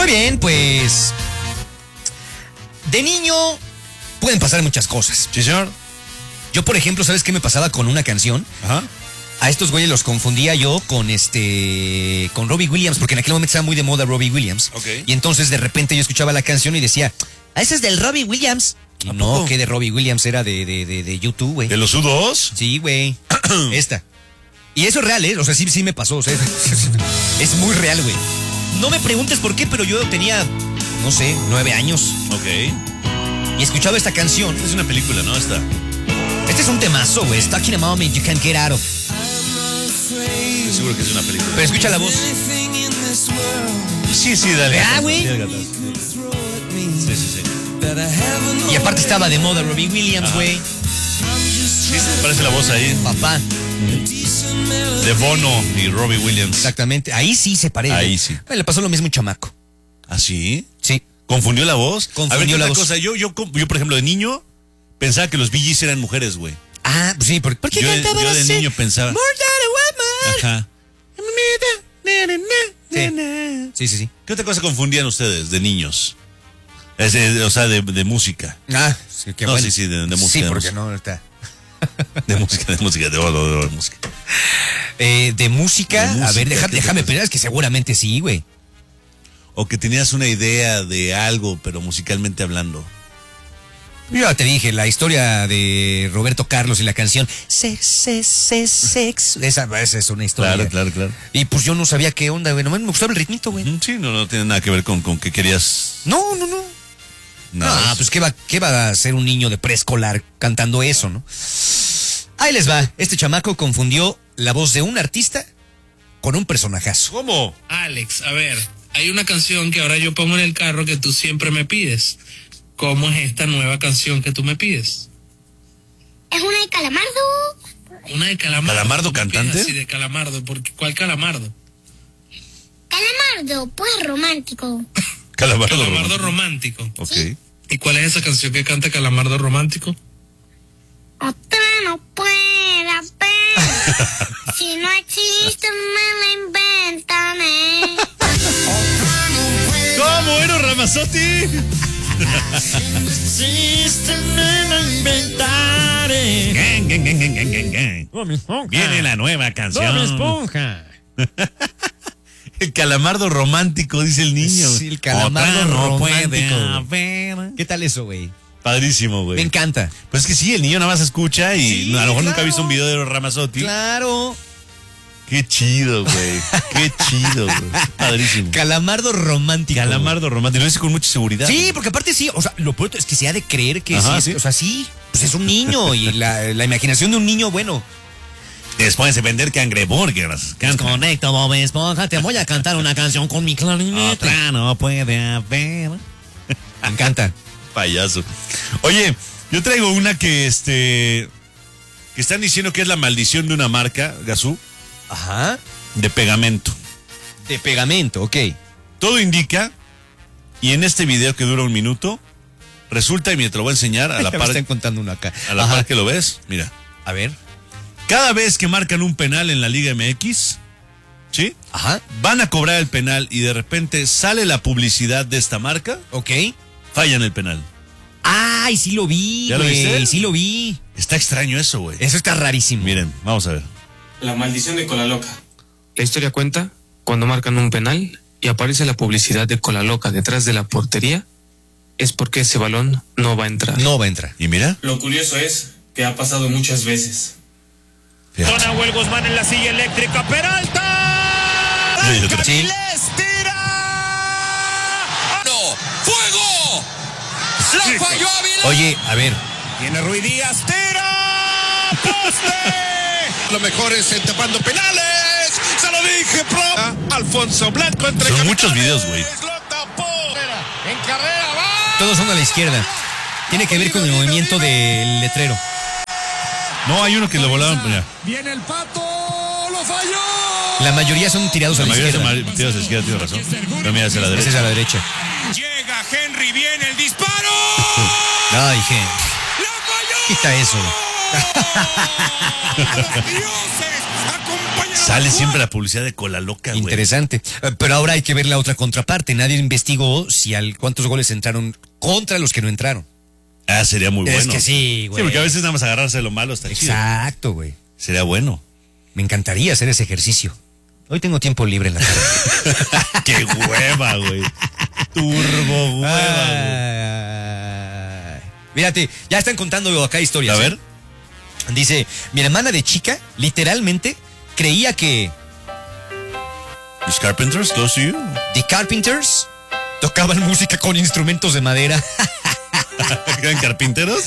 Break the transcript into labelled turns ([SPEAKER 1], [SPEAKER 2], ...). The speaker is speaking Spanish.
[SPEAKER 1] Muy bien, pues... De niño pueden pasar muchas cosas.
[SPEAKER 2] Sí, señor.
[SPEAKER 1] Yo, por ejemplo, ¿sabes qué me pasaba con una canción?
[SPEAKER 2] Ajá.
[SPEAKER 1] A estos güeyes los confundía yo con con Robbie Williams, porque en aquel momento estaba muy de moda Robbie Williams.
[SPEAKER 2] Ok.
[SPEAKER 1] Y entonces de repente yo escuchaba la canción y decía, ese es del Robbie Williams. Y no, que de Robbie Williams era de YouTube, güey.
[SPEAKER 2] ¿De los U2?
[SPEAKER 1] Sí, güey. Esta. Y eso es real, ¿eh? O sea, sí me pasó. O sea, es muy real, güey. No me preguntes por qué, pero yo tenía, no sé, 9 años.
[SPEAKER 2] Ok.
[SPEAKER 1] Y escuchaba esta canción.
[SPEAKER 2] Es una película, ¿no? Esta.
[SPEAKER 1] Este es un temazo, güey. Talking a moment you can't get out of.
[SPEAKER 2] Estoy seguro que es una película.
[SPEAKER 1] Pero escucha la voz.
[SPEAKER 2] Sí, dale.
[SPEAKER 1] Ah, güey.
[SPEAKER 2] Sí.
[SPEAKER 1] Y aparte estaba de moda Robbie Williams, güey.
[SPEAKER 2] Sí, parece la voz ahí.
[SPEAKER 1] Papá.
[SPEAKER 2] De Bono y Robbie Williams.
[SPEAKER 1] Exactamente. Ahí sí se parece.
[SPEAKER 2] Ahí sí.
[SPEAKER 1] Le pasó lo mismo a un chamaco.
[SPEAKER 2] ¿Ah, sí?
[SPEAKER 1] Sí.
[SPEAKER 2] ¿Confundió la voz?
[SPEAKER 1] Confundió la voz.
[SPEAKER 2] Cosa. Yo, por ejemplo, de niño, pensaba que los Bee Gees eran mujeres, güey.
[SPEAKER 1] Ah, sí, porque
[SPEAKER 2] yo de niño pensaba. Ajá.
[SPEAKER 1] Sí.
[SPEAKER 2] ¿Qué otra cosa confundían ustedes de niños? O sea, de música.
[SPEAKER 1] Ah, sí, qué
[SPEAKER 2] no,
[SPEAKER 1] bueno.
[SPEAKER 2] Sí, de música.
[SPEAKER 1] Sí,
[SPEAKER 2] de
[SPEAKER 1] porque
[SPEAKER 2] música.
[SPEAKER 1] no está.
[SPEAKER 2] De música. De música.
[SPEAKER 1] De música, a ver, déjame pensar, es que seguramente sí, güey.
[SPEAKER 2] O que tenías una idea de algo, pero musicalmente hablando.
[SPEAKER 1] Yo ya te dije, la historia de Roberto Carlos y la canción Sex. Esa es una historia.
[SPEAKER 2] Claro.
[SPEAKER 1] Y pues yo no sabía qué onda, güey. Nomás me gustaba el ritmito, güey.
[SPEAKER 2] Sí, no tiene nada que ver con que querías.
[SPEAKER 1] No.
[SPEAKER 2] Nada.
[SPEAKER 1] No, pues ¿qué va a hacer un niño de preescolar cantando eso, no? Ahí les va. Este chamaco confundió la voz de un artista con un personajazo.
[SPEAKER 2] ¿Cómo?
[SPEAKER 3] Alex, a ver, hay una canción que ahora yo pongo en el carro que tú siempre me pides. ¿Cómo es esta nueva canción que tú me pides?
[SPEAKER 4] Es una de Calamardo.
[SPEAKER 3] Una de Calamardo.
[SPEAKER 2] ¿Calamardo cantante?
[SPEAKER 3] Sí, de Calamardo. ¿Cuál Calamardo?
[SPEAKER 4] Calamardo, pues romántico.
[SPEAKER 3] Calamardo romántico.
[SPEAKER 2] Ok.
[SPEAKER 4] Sí.
[SPEAKER 3] ¿Y cuál es esa canción que canta Calamardo romántico?
[SPEAKER 4] Otra no puede haber. Si no existe, me la inventan.
[SPEAKER 2] ¿Cómo, Eros Ramazzotti? Viene la nueva canción.
[SPEAKER 1] Esponja.
[SPEAKER 2] El calamardo romántico, dice el niño.
[SPEAKER 1] Sí, el calamardo
[SPEAKER 2] Otra no
[SPEAKER 1] romántico,
[SPEAKER 2] puede
[SPEAKER 1] güey.
[SPEAKER 2] haber.
[SPEAKER 1] ¿Qué tal eso, güey?
[SPEAKER 2] Padrísimo, güey.
[SPEAKER 1] Me encanta.
[SPEAKER 2] Pues es que sí, el niño nada más escucha y
[SPEAKER 1] Sí,
[SPEAKER 2] a lo mejor nunca ha
[SPEAKER 1] claro.
[SPEAKER 2] visto un video de Eros Ramazzotti.
[SPEAKER 1] Claro.
[SPEAKER 2] Qué chido, güey. Qué chido, güey. Padrísimo.
[SPEAKER 1] Calamardo romántico.
[SPEAKER 2] Calamardo romántico. Lo dice con mucha seguridad.
[SPEAKER 1] Sí, porque aparte sí, o sea, lo peor es que se ha de creer que
[SPEAKER 2] Ajá,
[SPEAKER 1] sí,
[SPEAKER 2] sí.
[SPEAKER 1] o sea, sí, pues es un niño y la imaginación de un niño, bueno.
[SPEAKER 2] Después de vender cangreburgers.
[SPEAKER 1] Desconecto, Bob Esponja, te voy a cantar una canción con mi clarinete.
[SPEAKER 2] Otra no puede haber.
[SPEAKER 1] Me encanta.
[SPEAKER 2] Payaso. Oye, yo traigo una que que están diciendo que es la maldición de una marca, Gazú,
[SPEAKER 1] Ajá.
[SPEAKER 2] de pegamento.
[SPEAKER 1] De pegamento, ok.
[SPEAKER 2] Todo indica, y en este video que dura 1 minuto, resulta, y me te lo voy a enseñar a la
[SPEAKER 1] Me
[SPEAKER 2] par,
[SPEAKER 1] están contando una acá.
[SPEAKER 2] a la
[SPEAKER 1] Ajá.
[SPEAKER 2] par que lo ves, mira.
[SPEAKER 1] A ver.
[SPEAKER 2] Cada vez que marcan un penal en la Liga MX, ¿sí?
[SPEAKER 1] Ajá.
[SPEAKER 2] Van a cobrar el penal y de repente sale la publicidad de esta marca,
[SPEAKER 1] Ok.
[SPEAKER 2] fallan el penal.
[SPEAKER 1] Ay, sí lo vi,
[SPEAKER 2] ¿Ya lo
[SPEAKER 1] güey.
[SPEAKER 2] viste?
[SPEAKER 1] Sí lo vi.
[SPEAKER 2] Está extraño eso, güey.
[SPEAKER 1] Eso está rarísimo.
[SPEAKER 2] Miren, vamos a ver.
[SPEAKER 5] La maldición de Cola Loca. La historia cuenta cuando marcan un penal y aparece la publicidad de Cola Loca detrás de la portería, es porque ese balón no va a entrar.
[SPEAKER 1] No va a entrar.
[SPEAKER 2] Y mira.
[SPEAKER 5] Lo curioso es que ha pasado muchas veces.
[SPEAKER 2] Fíjate.
[SPEAKER 6] Don Nahuel Guzmán en la silla eléctrica. ¡Peralta!
[SPEAKER 2] Sí.
[SPEAKER 6] ¡Les tira! ¡No! ¡Fuego! ¡La falló Ávila!
[SPEAKER 1] Oye, a ver.
[SPEAKER 6] Viene Rui Díaz. ¡Tira! ¡Poste! Lo mejor es el tapando penales. ¡Se lo dije, pro! Alfonso Blanco entre
[SPEAKER 2] Son
[SPEAKER 6] capitanes.
[SPEAKER 2] muchos videos, güey.
[SPEAKER 6] Lo tapó. En carrera va.
[SPEAKER 1] Todos son a la izquierda. Tiene que ver con el movimiento del letrero.
[SPEAKER 2] No, hay uno que lo volaron. Mira.
[SPEAKER 6] Viene el Pato. ¡Lo falló!
[SPEAKER 1] La mayoría son tirados a
[SPEAKER 2] La
[SPEAKER 1] la
[SPEAKER 2] mayoría
[SPEAKER 1] izquierda.
[SPEAKER 2] de tiros a la izquierda, tiene razón. Pero mira hacia la
[SPEAKER 1] Ese es
[SPEAKER 2] derecha.
[SPEAKER 1] a la derecha.
[SPEAKER 6] Llega Henry, viene el disparo.
[SPEAKER 1] Ay, dije.
[SPEAKER 6] ¡La falló!
[SPEAKER 1] Quita eso.
[SPEAKER 6] ¡Los dioses! ¡Acompaña
[SPEAKER 2] Sale siempre la publicidad de Cola Loca, güey.
[SPEAKER 1] Interesante. Pero ahora hay que ver la otra contraparte. Nadie investigó si cuántos goles entraron contra los que no entraron.
[SPEAKER 2] Ah, sería muy bueno.
[SPEAKER 1] Es que sí, güey.
[SPEAKER 2] Sí, porque a veces nada más agarrarse de lo malo está chido.
[SPEAKER 1] Exacto, güey.
[SPEAKER 2] Sería bueno.
[SPEAKER 1] Me encantaría hacer ese ejercicio. Hoy tengo tiempo libre en la tarde.
[SPEAKER 2] ¡Qué hueva, güey! Turbo hueva, güey.
[SPEAKER 1] Fíjate, ya están contando acá historias.
[SPEAKER 2] A ver.
[SPEAKER 1] Dice, mi hermana de chica, literalmente, creía que
[SPEAKER 2] Los Carpenters, close to you.
[SPEAKER 1] The Carpenters tocaban música con instrumentos de madera.
[SPEAKER 2] ¿Eran carpinteros?